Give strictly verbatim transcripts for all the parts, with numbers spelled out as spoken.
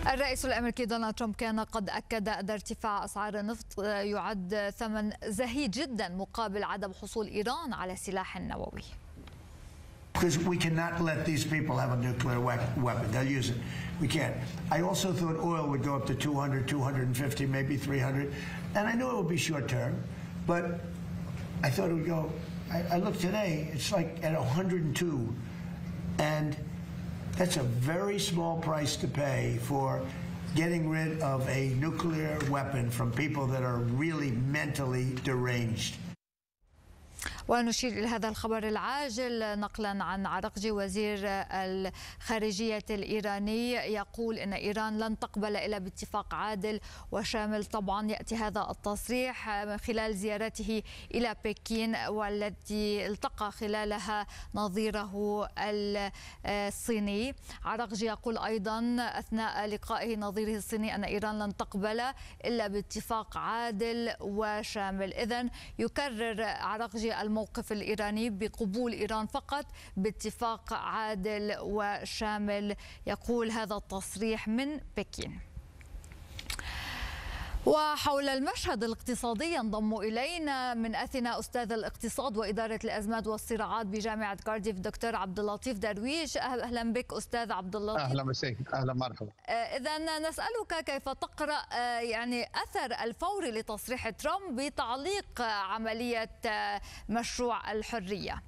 الرئيس الأمريكي دونالد ترامب كان قد أكد أن ارتفاع أسعار النفط يعد ثمن زهيد جدا مقابل عدم حصول إيران على سلاح نووي. Because we cannot let these people have a nuclear weapon. They'll use it. We can't. I also thought oil would go up to two hundred, two fifty, maybe three hundred. And I knew it would be short term, but I thought it would go. I, I looked today, it's like at one hundred two. And that's a very small price to pay for getting rid of a nuclear weapon from people that are really mentally deranged. ونشير إلى هذا الخبر العاجل نقلا عن عرقجي وزير الخارجية الإيراني يقول إن إيران لن تقبل إلا باتفاق عادل وشامل. طبعا يأتي هذا التصريح خلال زيارته إلى بكين والتي التقى خلالها نظيره الصيني. عرقجي يقول أيضا أثناء لقائه نظيره الصيني أن إيران لن تقبل إلا باتفاق عادل وشامل. إذن يكرر عرقجي الموقف الإيراني بقبول إيران فقط باتفاق عادل وشامل، يقول هذا التصريح من بكين. وحول المشهد الاقتصادي ينضم إلينا من أثينا أستاذ الاقتصاد وإدارة الأزمات والصراعات بجامعة كارديف دكتور عبد اللطيف درويش. أهلا بك أستاذ عبد اللطيف. أهلا مساك. أهلا مرحبا. إذا نسألك كيف تقرأ يعني أثر الفوري لتصريح ترامب بتعليق عملية مشروع الحرية؟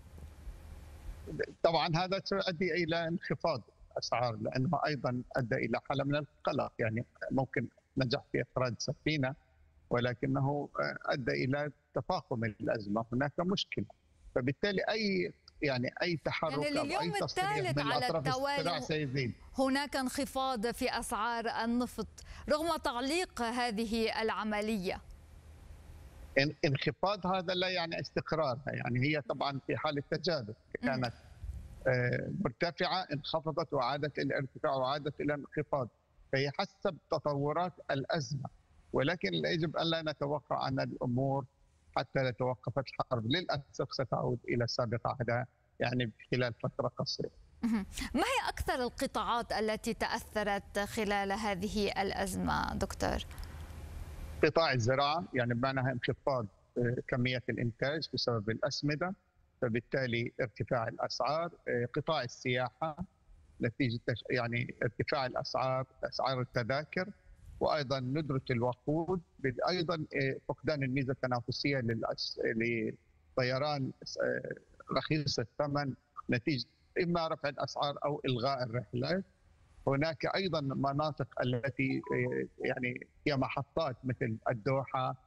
طبعا هذا سيؤدي إلى انخفاض أسعار لأنه أيضا أدى إلى حالة من القلق. يعني ممكن نجح في إخراج سفينة ولكنه أدى إلى تفاقم الأزمة، هناك مشكلة. فبالتالي أي يعني أي تحرك يعني أو أي تصريح من الأطراف الصراع سيزيد. هناك انخفاض في أسعار النفط رغم تعليق هذه العملية. انخفاض هذا لا يعني استقرارها، يعني هي طبعا في حالة تجاذب كانت مرتفعة انخفضت وعادت إلى الارتفاع وعادت إلى الانخفاض، فهي حسب تطورات الأزمة. ولكن يجب أن لا نتوقع أن الأمور حتى لا توقفت الحرب للأسف ستعود إلى سابق عهدها يعني خلال فترة قصيرة. ما هي أكثر القطاعات التي تأثرت خلال هذه الأزمة دكتور؟ قطاع الزراعة يعني بمعنى انخفاض كمية الإنتاج بسبب الأسمدة فبالتالي ارتفاع الأسعار. قطاع السياحة نتيجة يعني ارتفاع الأسعار أسعار التذاكر وأيضا ندرة الوقود، أيضا فقدان الميزة التنافسية للطيران رخيص الثمن نتيجة إما رفع الأسعار أو إلغاء الرحلات. هناك أيضا مناطق التي يعني هي محطات مثل الدوحة